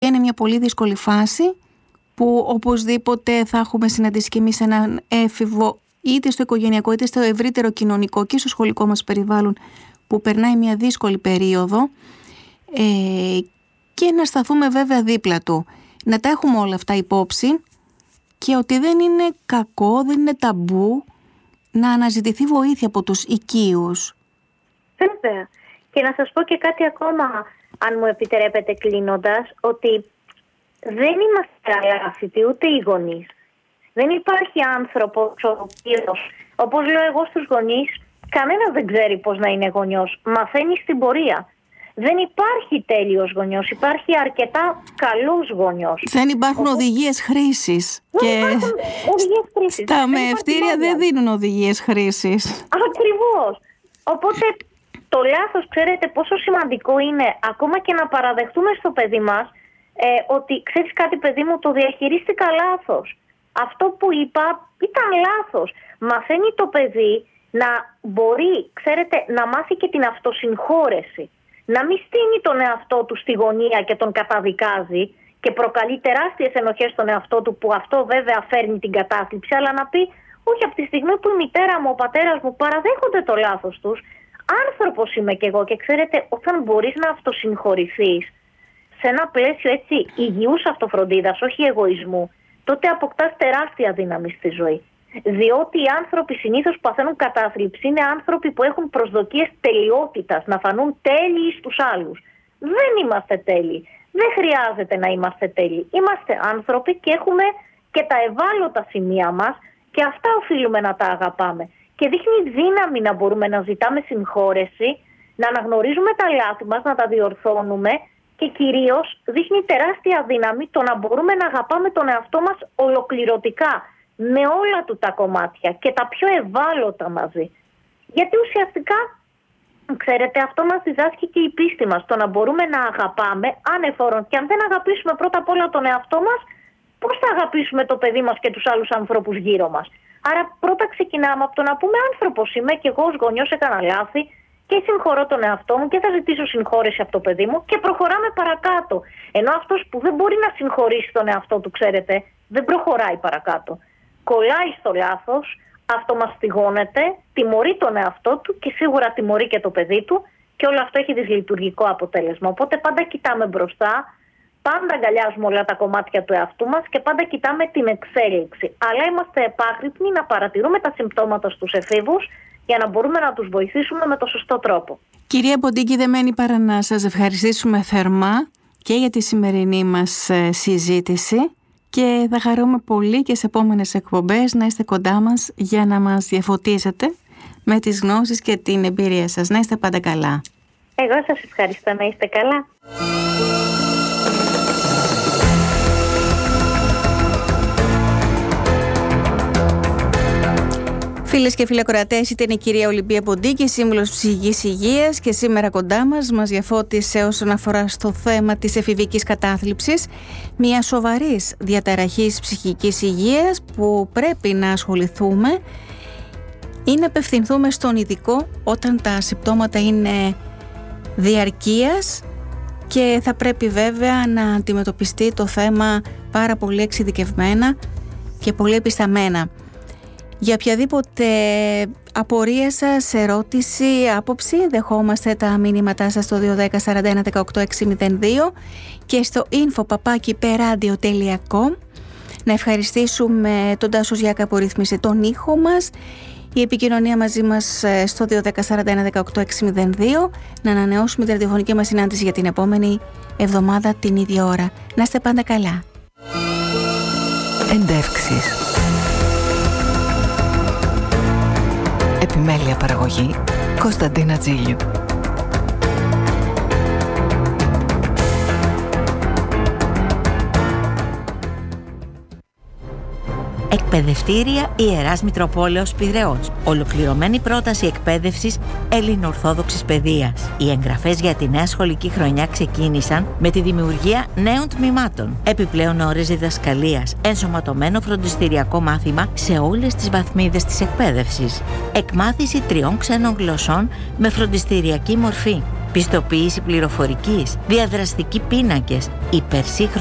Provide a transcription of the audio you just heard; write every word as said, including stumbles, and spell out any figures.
είναι μια πολύ δύσκολη φάση που οπωσδήποτε θα έχουμε συναντήσει και εμείς έναν έφηβο, είτε στο οικογενειακό είτε στο ευρύτερο κοινωνικό και στο σχολικό μας περιβάλλον, που περνάει μια δύσκολη περίοδο, ε, και να σταθούμε βέβαια δίπλα του. Να τα έχουμε όλα αυτά υπόψη και ότι δεν είναι κακό, δεν είναι ταμπού να αναζητηθεί βοήθεια από τους οικείους. Βέβαια. Και να σας πω και κάτι ακόμα, αν μου επιτρέπετε κλείνοντας, ότι δεν είμαστε αγάπητοι ούτε οι γονείς. Δεν υπάρχει άνθρωπος ο οποίος, όπως λέω εγώ στους γονείς, κανένας δεν ξέρει πώς να είναι γονιός. Μαθαίνει στην πορεία. Δεν υπάρχει τέλειος γονιός, υπάρχει αρκετά καλός γονιός. Δεν υπάρχουν Οπότε... οδηγίες χρήσης. Δεν και υπάρχουν οδηγίες χρήσης. Στα μεευτήρια δεν δίνουν οδηγίες χρήσης. Ακριβώς. Οπότε το λάθος, ξέρετε πόσο σημαντικό είναι ακόμα και να παραδεχτούμε στο παιδί μας ε, ότι ξέρεις κάτι παιδί μου, το διαχειρίστηκα λάθος. Αυτό που είπα ήταν λάθος. Μαθαίνει το παιδί να μπορεί, ξέρετε, να μάθει και την αυτοσυγχώρεση. Να μην στείνει τον εαυτό του στη γωνία και τον καταδικάζει και προκαλεί τεράστιες ενοχές στον εαυτό του, που αυτό βέβαια φέρνει την κατάθλιψη, αλλά να πει όχι, από τη στιγμή που η μητέρα μου, ο πατέρας μου παραδέχονται το λάθος τους, άνθρωπος είμαι κι εγώ. Και ξέρετε, όταν μπορείς να αυτοσυγχωρηθείς σε ένα πλαίσιο έτσι υγιούς αυτοφροντίδας, όχι εγωισμού, τότε αποκτάς τεράστια δύναμη στη ζωή. Διότι οι άνθρωποι συνήθως που παθαίνουν κατάθλιψη είναι άνθρωποι που έχουν προσδοκίες τελειότητας, να φανούν τέλειοι στους άλλους. Δεν είμαστε τέλειοι. Δεν χρειάζεται να είμαστε τέλειοι. Είμαστε άνθρωποι και έχουμε και τα ευάλωτα σημεία μας και αυτά οφείλουμε να τα αγαπάμε. Και δείχνει δύναμη να μπορούμε να ζητάμε συγχώρεση, να αναγνωρίζουμε τα λάθη μας, να τα διορθώνουμε και κυρίως δείχνει τεράστια δύναμη το να μπορούμε να αγαπάμε τον εαυτό μας ολοκληρωτικά, με όλα του τα κομμάτια και τα πιο ευάλωτα μαζί. Γιατί ουσιαστικά, ξέρετε, αυτό μας διδάσκει και η πίστη μας, το να μπορούμε να αγαπάμε ανεφόρον. Και αν δεν αγαπήσουμε πρώτα απ' όλα τον εαυτό μας, πώς θα αγαπήσουμε το παιδί μας και τους άλλους ανθρώπους γύρω μας? Άρα πρώτα ξεκινάμε από το να πούμε άνθρωπος είμαι και εγώ ως γονιός έκανα λάθη και συγχωρώ τον εαυτό μου και θα ζητήσω συγχώρεση από το παιδί μου και προχωράμε παρακάτω. Ενώ αυτός που δεν μπορεί να συγχωρήσει τον εαυτό του, ξέρετε, δεν προχωράει παρακάτω. Κολλάει στο λάθος, αυτομαστιγώνεται, τιμωρεί τον εαυτό του και σίγουρα τιμωρεί και το παιδί του και όλο αυτό έχει δυσλειτουργικό αποτέλεσμα. Οπότε πάντα κοιτάμε μπροστά, πάντα αγκαλιάζουμε όλα τα κομμάτια του εαυτού μας και πάντα κοιτάμε την εξέλιξη. Αλλά είμαστε επάγρυπνοι να παρατηρούμε τα συμπτώματα στους εφήβους για να μπορούμε να τους βοηθήσουμε με το σωστό τρόπο. Κυρία Ποντίκη, δεν μένει παρά να σας ευχαριστήσουμε θερμά και για τη σημερινή μας συζήτηση. Και θα χαρούμε πολύ και σε επόμενες εκπομπές να είστε κοντά μας για να μας διαφωτίζετε με τις γνώσεις και την εμπειρία σας. Να είστε πάντα καλά. Εγώ σας ευχαριστώ, να είστε καλά. Φίλες και φίλοι ακροατές, ήταν η κυρία Ολυμπία Ποντίκη, σύμβουλος ψυχικής υγείας, και σήμερα κοντά μας μας διαφώτισε όσον αφορά στο θέμα της εφηβικής κατάθλιψης, μια σοβαρής διαταραχής ψυχικής υγείας που πρέπει να ασχοληθούμε ή να απευθυνθούμε στον ειδικό όταν τα συμπτώματα είναι διαρκείας, και θα πρέπει βέβαια να αντιμετωπιστεί το θέμα πάρα πολύ εξειδικευμένα και πολύ επισταμμένα. Για οποιαδήποτε απορία σας, ερώτηση, άποψη, δεχόμαστε τα μηνύματά σας στο δύο ένα μηδέν τέσσερα ένα ένα οκτώ έξι μηδέν δύο και στο info παπάκι πeradio τελεία com. Να ευχαριστήσουμε τον Τάσο Ζιάκα που ρύθμισε τον ήχο μας. Η επικοινωνία μαζί μας στο δύο ένα μηδέν τέσσερα ένα ένα οκτώ έξι μηδέν δύο. Να ανανεώσουμε τη ραδιοφωνική μας συνάντηση για την επόμενη εβδομάδα την ίδια ώρα. Να είστε πάντα καλά. Εντεύξεις. Επιμέλεια παραγωγή Κωνσταντίνα Τζίλιου. Εκπαιδευτήρια Ιεράς Μητροπόλεως Πειραιώς. Ολοκληρωμένη πρόταση εκπαίδευσης ελληνοορθόδοξης παιδείας. Οι εγγραφές για τη νέα σχολική χρονιά ξεκίνησαν με τη δημιουργία νέων τμήματων. Επιπλέον ώρες διδασκαλίας, ενσωματωμένο φροντιστηριακό μάθημα σε όλες τις βαθμίδες της εκπαίδευσης. Εκμάθηση τριών ξένων γλωσσών με φροντιστηριακή μορφή. Πιστοποίηση πληροφορικής, διαδραστικοί πίνακες, υπερσύγχρονη